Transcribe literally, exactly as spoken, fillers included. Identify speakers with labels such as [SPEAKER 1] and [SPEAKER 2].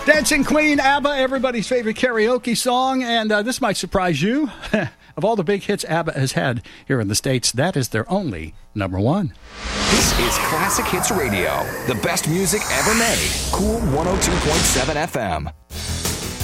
[SPEAKER 1] Dancing Queen, ABBA, everybody's favorite karaoke song, and uh, this might surprise you. Of all the big hits ABBA has had here in the States, that is their only number one.
[SPEAKER 2] This is Classic Hits Radio, the best music ever made. Cool one oh two point seven F M.